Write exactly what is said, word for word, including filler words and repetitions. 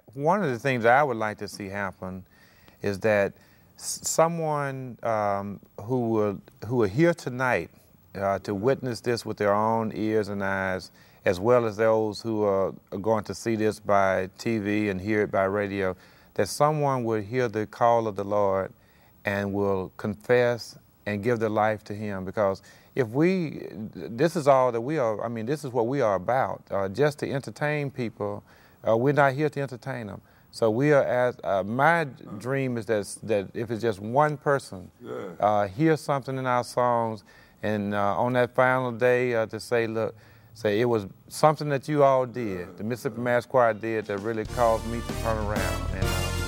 one of the things I would like to see happen is that s- someone um, who will who are here tonight uh, to witness this with their own ears and eyes, as well as those who are, are going to see this by T V and hear it by radio, that someone will hear the call of the Lord and will confess and give their life to Him. Because if we, this is all that we are, I mean, this is what we are about, uh, just to entertain people. Uh, we're not here to entertain them. So we are as, uh, my dream is that, that if it's just one person, Yeah. uh, hear something in our songs, and uh, on that final day uh, to say, look, say it was something that you all did, the Mississippi Mass Choir did, that really caused me to turn around.